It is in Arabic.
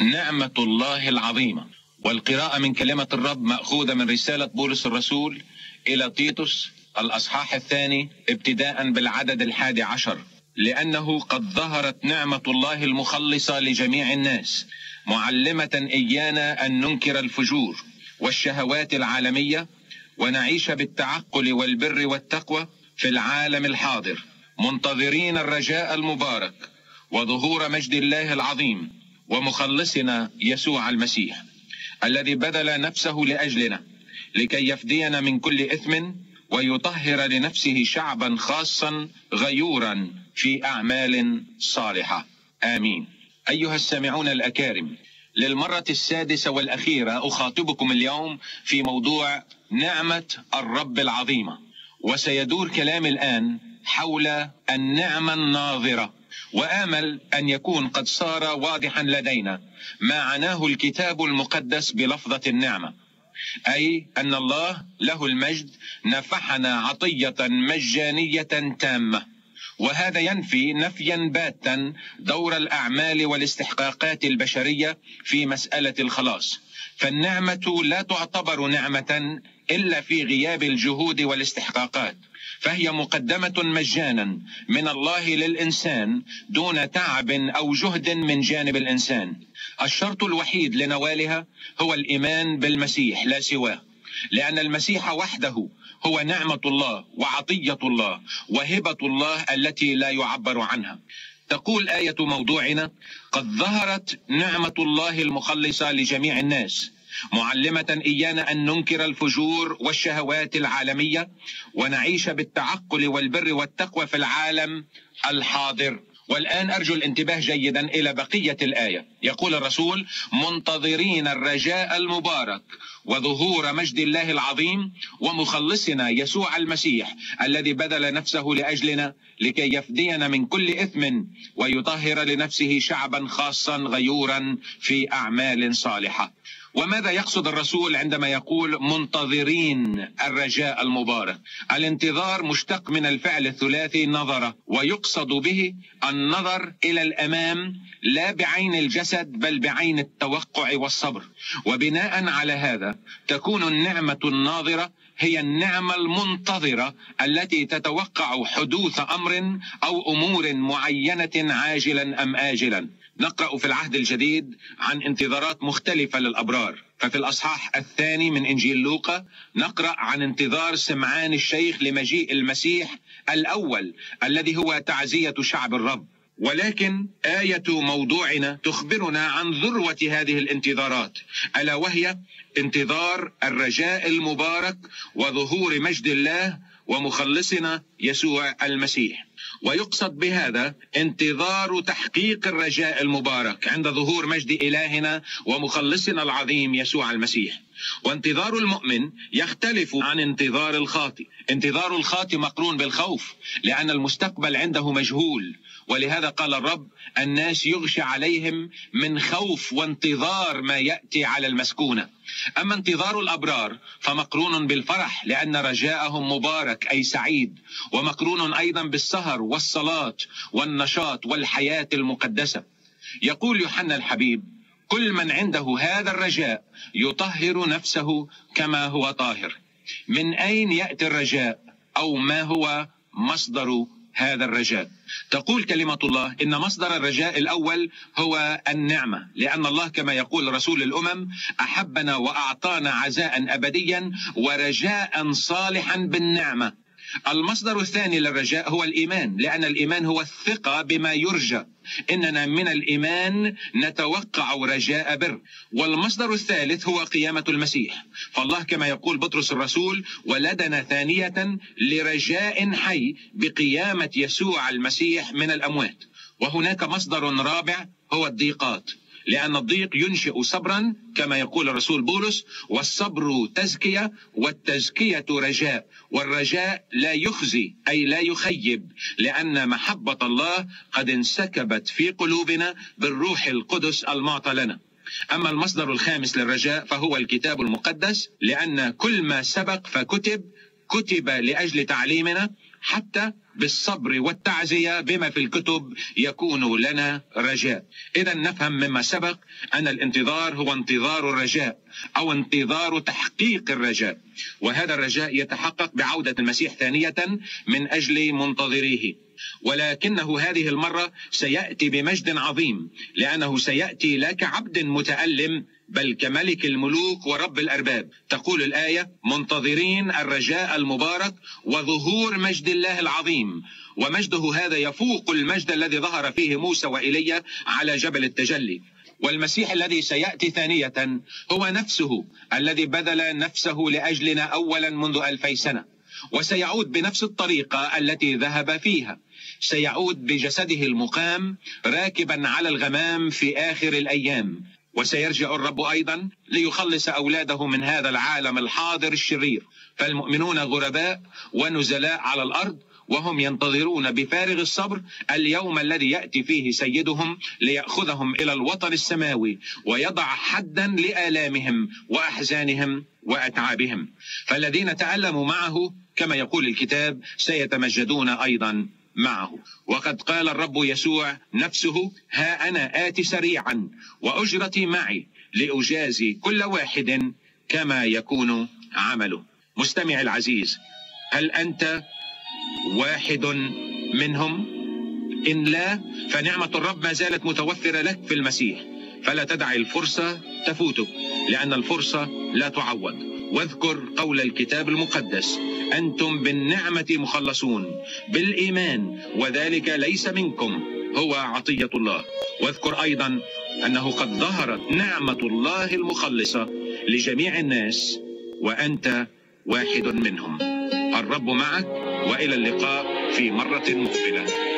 نعمة الله العظيمة. والقراءة من كلمة الرب مأخوذة من رسالة بولس الرسول إلى تيتوس الأصحاح 2 ابتداء بالعدد 11. لأنه قد ظهرت نعمة الله المخلصة لجميع الناس، معلمة إيانا أن ننكر الفجور والشهوات العالمية ونعيش بالتعقل والبر والتقوى في العالم الحاضر، منتظرين الرجاء المبارك وظهور مجد الله العظيم ومخلصنا يسوع المسيح، الذي بذل نفسه لأجلنا لكي يفدينا من كل إثم ويطهر لنفسه شعبا خاصا غيورا في أعمال صالحة. آمين. أيها السامعون الأكارم، للمرة السادسة والأخيرة أخاطبكم اليوم في موضوع نعمة الرب العظيمة، وسيدور كلام الآن حول النعمة الناظرة، وآمل أن يكون قد صار واضحا لدينا ما عناه الكتاب المقدس بلفظة النعمة، أي أن الله له المجد نفحنا عطية مجانية تامة، وهذا ينفي نفيا باتا دور الأعمال والاستحقاقات البشرية في مسألة الخلاص، فالنعمة لا تعتبر نعمة إلا في غياب الجهود والاستحقاقات، فهي مقدمة مجانا من الله للإنسان دون تعب أو جهد من جانب الإنسان. الشرط الوحيد لنوالها هو الإيمان بالمسيح لا سواه، لأن المسيح وحده هو نعمة الله وعطية الله وهبة الله التي لا يعبر عنها. تقول آية موضوعنا: قد ظهرت نعمة الله المخلصة لجميع الناس، معلمة إيانا أن ننكر الفجور والشهوات العالمية ونعيش بالتعقل والبر والتقوى في العالم الحاضر. والآن أرجو الانتباه جيدا إلى بقية الآية. يقول الرسول: منتظرين الرجاء المبارك وظهور مجد الله العظيم ومخلصنا يسوع المسيح، الذي بذل نفسه لأجلنا لكي يفدينا من كل إثم ويطهر لنفسه شعبا خاصا غيورا في أعمال صالحة. وماذا يقصد الرسول عندما يقول منتظرين الرجاء المبارك؟ الانتظار مشتق من الفعل الثلاثي نظر، ويقصد به النظر إلى الأمام لا بعين الجسد بل بعين التوقع والصبر. وبناء على هذا تكون النعمة الناظرة هي النعمة المنتظرة التي تتوقع حدوث أمر أو أمور معينة عاجلا أم آجلا. نقرأ في العهد الجديد عن انتظارات مختلفة للأبرار، ففي الأصحاح 2 من إنجيل لوقا نقرأ عن انتظار سمعان الشيخ لمجيء المسيح الأول الذي هو تعزية شعب الرب. ولكن آية موضوعنا تخبرنا عن ذروة هذه الانتظارات، ألا وهي انتظار الرجاء المبارك وظهور مجد الله ومخلصنا يسوع المسيح. ويقصد بهذا انتظار تحقيق الرجاء المبارك عند ظهور مجد إلهنا ومخلصنا العظيم يسوع المسيح. وانتظار المؤمن يختلف عن انتظار الخاطئ. انتظار الخاطئ مقرون بالخوف لأن المستقبل عنده مجهول، ولهذا قال الرب: الناس يغشى عليهم من خوف وانتظار ما يأتي على المسكونة. أما انتظار الأبرار فمقرون بالفرح لأن رجاءهم مبارك أي سعيد، ومقرون أيضا بالسهر والصلاة والنشاط والحياة المقدسة. يقول يوحنا الحبيب: كل من عنده هذا الرجاء يطهر نفسه كما هو طاهر. من أين يأتي الرجاء أو ما هو مصدر هذا الرجاء؟ تقول كلمة الله إن مصدر الرجاء الأول هو النعمة، لأن الله كما يقول رسول الأمم: أحبنا وأعطانا عزاء أبديا ورجاء صالحا بالنعمة. المصدر الثاني للرجاء هو الإيمان، لأن الإيمان هو الثقة بما يرجى، إننا من الإيمان نتوقع رجاء بر. والمصدر الثالث هو قيامة المسيح، فالله كما يقول بطرس الرسول: ولدنا ثانية لرجاء حي بقيامة يسوع المسيح من الأموات. وهناك مصدر رابع هو الضيقات، لأن الضيق ينشئ صبرا كما يقول الرسول بولس: والصبر تزكية والتزكية رجاء، والرجاء لا يخزي أي لا يخيب، لأن محبة الله قد انسكبت في قلوبنا بالروح القدس المعطى لنا. أما المصدر الخامس للرجاء فهو الكتاب المقدس، لأن كل ما سبق فكتب كتب لأجل تعليمنا، حتى بالصبر والتعزية بما في الكتب يكون لنا رجاء. إذا نفهم مما سبق أن الانتظار هو انتظار الرجاء أو انتظار تحقيق الرجاء، وهذا الرجاء يتحقق بعودة المسيح ثانية من أجل منتظريه، ولكنه هذه المرة سيأتي بمجد عظيم، لأنه سيأتي لا كعبد متألم بل كملك الملوك ورب الأرباب. تقول الآية: منتظرين الرجاء المبارك وظهور مجد الله العظيم، ومجده هذا يفوق المجد الذي ظهر فيه موسى وإيليا على جبل التجلي. والمسيح الذي سيأتي ثانية هو نفسه الذي بذل نفسه لأجلنا أولا منذ 2000 سنة، وسيعود بنفس الطريقة التي ذهب فيها. سيعود بجسده المقام راكبا على الغمام في آخر الأيام، وسيرجع الرب أيضا ليخلص أولاده من هذا العالم الحاضر الشرير. فالمؤمنون غرباء ونزلاء على الأرض، وهم ينتظرون بفارغ الصبر اليوم الذي يأتي فيه سيدهم ليأخذهم إلى الوطن السماوي ويضع حدا لآلامهم وأحزانهم وأتعابهم. فالذين تألموا معه كما يقول الكتاب سيتمجدون أيضا معه. وقد قال الرب يسوع نفسه: ها أنا آتي سريعا وأجرتي معي لأجازي كل واحد كما يكون عمله. مستمع العزيز، هل أنت واحد منهم؟ إن لا، فنعمة الرب ما زالت متوفرة لك في المسيح، فلا تدع الفرصة تفوتك، لأن الفرصة لا تعوض. واذكر قول الكتاب المقدس: أنتم بالنعمة مخلصون بالإيمان، وذلك ليس منكم، هو عطية الله. واذكر أيضا أنه قد ظهرت نعمة الله المخلصة لجميع الناس، وأنت واحد منهم. الرب معك، وإلى اللقاء في مرة مقبلة.